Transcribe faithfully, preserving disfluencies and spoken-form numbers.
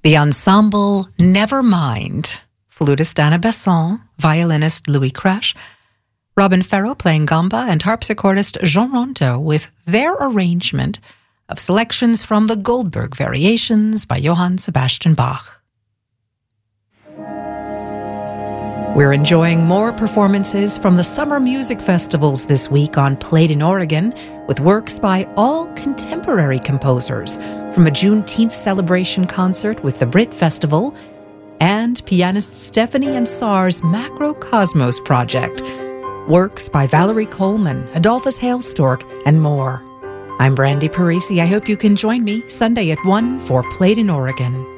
The ensemble Nevermind, flutist Anna Besson, violinist Louis Crash, Robin Farrow playing gamba, and harpsichordist Jean Rondeau with their arrangement of selections from the Goldberg Variations by Johann Sebastian Bach. We're enjoying more performances from the summer music festivals this week on Played in Oregon, with works by all contemporary composers, from a Juneteenth celebration concert with the Brit Festival and pianist Stephanie Ansar's Macrocosmos project, works by Valerie Coleman, Adolphus Hailstork, and more. I'm Brandy Parisi. I hope you can join me Sunday at one for Played in Oregon.